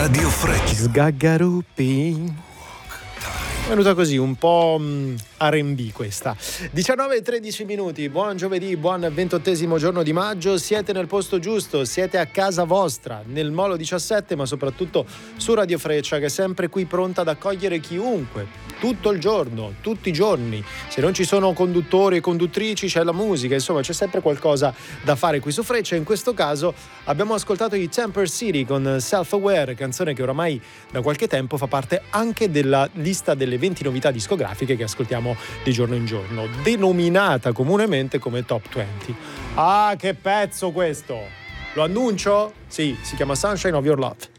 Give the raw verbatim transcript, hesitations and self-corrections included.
Radio Freccia. Sgaggarupi. È venuta così, un po' mh, R and B questa. diciannove e tredici minuti, buon giovedì, buon ventottesimo giorno di maggio. Siete nel posto giusto, siete a casa vostra, nel Molo diciassette, ma soprattutto su Radio Freccia, che è sempre qui pronta ad accogliere chiunque, tutto il giorno, tutti i giorni. Se non ci sono conduttori e conduttrici, c'è la musica, insomma c'è sempre qualcosa da fare qui su Freccia. In questo caso abbiamo ascoltato i Temper City con Self Aware, canzone che oramai da qualche tempo fa parte anche della lista delle venti novità discografiche che ascoltiamo di giorno in giorno, denominata comunemente come Top venti. Ah, che pezzo questo! Lo annuncio? Sì, si chiama Sunshine of Your Love.